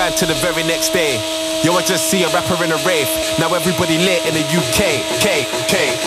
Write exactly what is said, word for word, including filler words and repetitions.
rewind to the very next day. Yo, I just see a rapper in a rave. Now everybody lit in the U K. K, K.